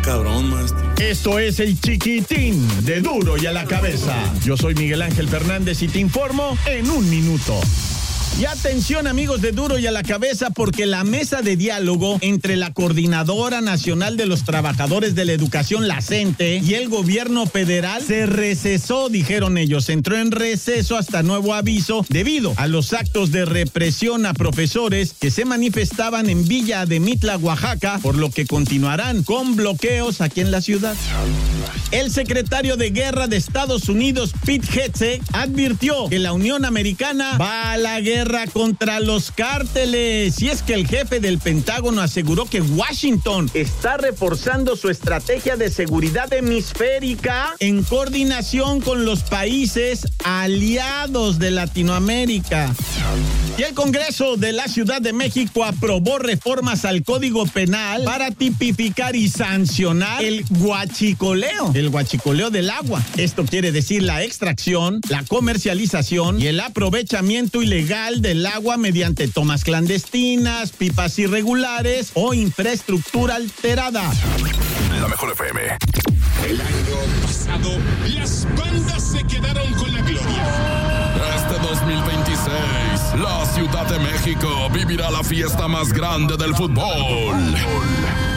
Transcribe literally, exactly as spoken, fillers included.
cabrón, maestro. Esto es el Chiquitín de Duro y a la Cabeza. Yo soy Miguel Ángel Fernández y te informo en un minuto. Y atención, amigos de Duro y a la Cabeza, porque la mesa de diálogo entre la Coordinadora Nacional de los Trabajadores de la Educación, la CENTE, y el gobierno federal se recesó, dijeron ellos. Entró en receso hasta nuevo aviso debido a los actos de represión a profesores que se manifestaban en Villa de Mitla, Oaxaca, por lo que continuarán con bloqueos aquí en la ciudad. El secretario de Guerra de Estados Unidos, Pete Hegseth, advirtió que la Unión Americana va a la guerra contra los cárteles. Y es que el jefe del Pentágono aseguró que Washington está reforzando su estrategia de seguridad hemisférica en coordinación con los países aliados de Latinoamérica. Y el Congreso de la Ciudad de México aprobó reformas al Código Penal para tipificar y sancionar el huachicoleo, el huachicoleo del agua. Esto quiere decir la extracción, la comercialización y el aprovechamiento ilegal del agua mediante tomas clandestinas, pipas irregulares o infraestructura alterada. La Mejor F M. El año pasado, las bandas se quedaron con la gloria. Este dos mil veintiséis, la Ciudad de México vivirá la fiesta más grande del fútbol.